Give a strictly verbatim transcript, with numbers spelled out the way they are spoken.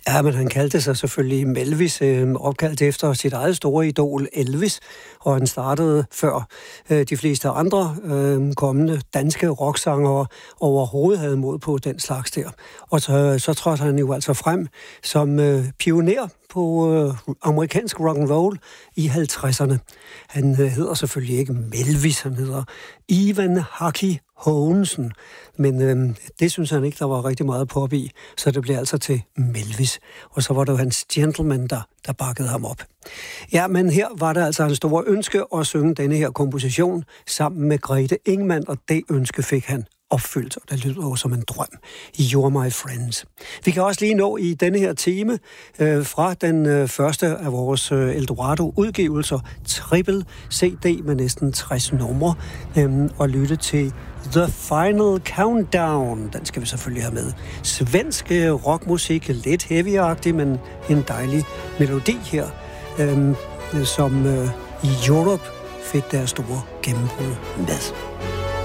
Ja, men han kaldte sig selvfølgelig Melvis, øh, opkaldt efter sit eget store idol Elvis, og han startede før øh, de fleste andre øh, kommende danske rocksangere overhovedet havde mod på den slags der. Og så, så trådte han jo altså frem som øh, pioner på øh, amerikansk rock and roll i halvtredserne. Han øh, hedder selvfølgelig ikke Melvis, han hedder Ivan Haki Haagensen, men øh, det synes han ikke, der var rigtig meget pop i, så det blev altså til Melvis. Og så var det jo hans Gentleman, der, der bakkede ham op. Ja, men her var det altså hans store ønske at synge denne her komposition sammen med Grete Ingmann, og det ønske fik han opfyldt, og det lyder jo som en drøm. You're my friends. Vi kan også lige nå i denne her time øh, fra den øh, første af vores øh, Eldorado-udgivelser, triple C D med næsten tres numre, øh, og lytte til The Final Countdown. Den skal vi selvfølgelig have med. Svensk rockmusik, lidt heavy-agtig, men en dejlig melodi her, øh, som øh, i Europe fik deres store gennembrud med.